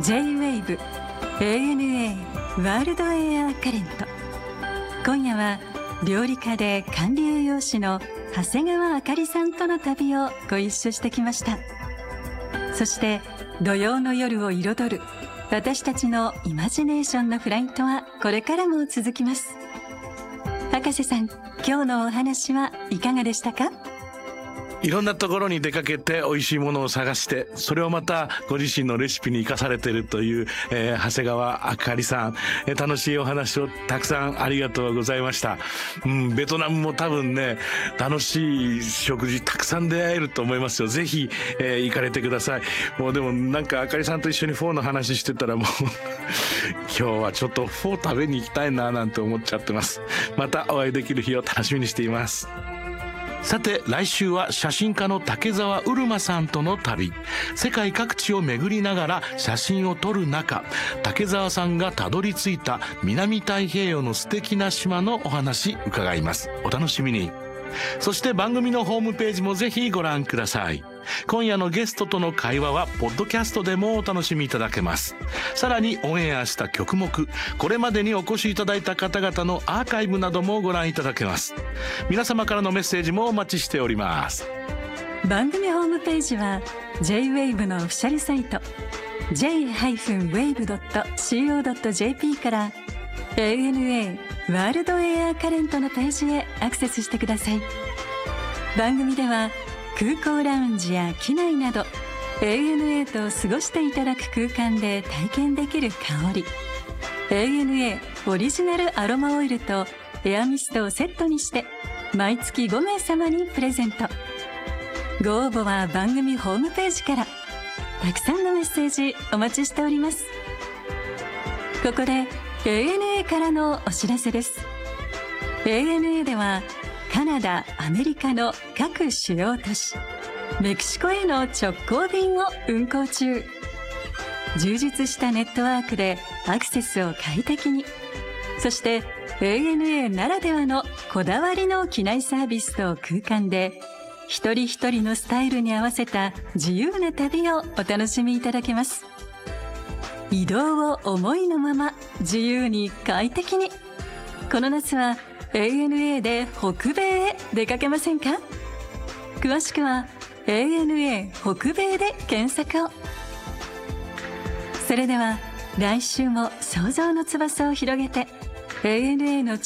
J-WAVE ANA ワールドエアカレント。今夜は料理家で管理栄養士の長谷川あかりさんとの旅をご一緒してきました。そして土曜の夜を彩る私たちのイマジネーションのフライトはこれからも続きます。博士さん、今日のお話はいかがでしたか？ いろんなところに出かけて美味しいものを探して、それをまたご自身のレシピに生かされているという、長谷川あかりさん、楽しいお話をたくさんありがとうございました。ベトナムも多分ね、楽しい食事たくさん出会えると思いますよ。ぜひ、行かれてください。もうでもなんかあかりさんと一緒にフォーの話してたらもう今日はちょっとフォー食べに行きたいななんて思っちゃってます。またお会いできる日を楽しみにしています。さて来週は写真家の竹澤うるまさんとの旅。世界各地を巡りながら写真を撮る中、竹澤さんがたどり着いた南太平洋の素敵な島のお話伺います。お楽しみに。そして番組のホームページもぜひご覧ください。今夜のゲストとの会話はポッドキャストでもお楽しみいただけます。さらにオンエアした曲目、これまでにお越しいただいた方々のアーカイブなどもご覧いただけます。皆様からのメッセージもお待ちしております。 番組ホームページは J-WAVE のオフィシャルサイト j-wave.co.jp から ANA ワールドエアカレントのページへアクセスしてください。番組では空港ラウンジや機内など ANA と過ごしていただく空間で体験できる香り、 ANA オリジナルアロマオイルとエアミストをセットにして毎月5名様にプレゼント。ご応募は番組ホームページから。たくさんのメッセージお待ちしております。ここで ANA からのお知らせです。 ANA ではカナダ、アメリカの各主要都市、メキシコへの直行便を運航中。充実したネットワークでアクセスを快適に、そして ANA ならではのこだわりの機内サービスと空間で一人一人のスタイルに合わせた自由な旅をお楽しみいただけます。移動を思いのまま自由に快適に。この夏は ANA で北米へ出かけませんか？詳しくは ANA 北米で検索を。それでは来週も想像の翼を広げて ANA の